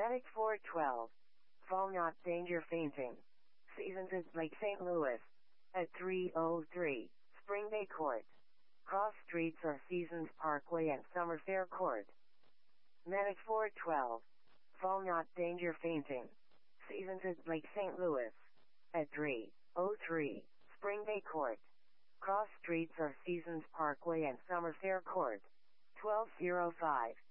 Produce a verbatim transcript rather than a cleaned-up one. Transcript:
Medic four twelve. Fall not danger fainting. Seasons at Lake Saint Louis. At three oh three, Spring Bay Court. Cross streets are Seasons Parkway and Summer Fair Court. Medic four twelve. Fall not danger fainting. Seasons at Lake Saint Louis. At three oh three, Spring Bay Court. Cross streets are Seasons Parkway and Summer Fair Court. twelve oh five.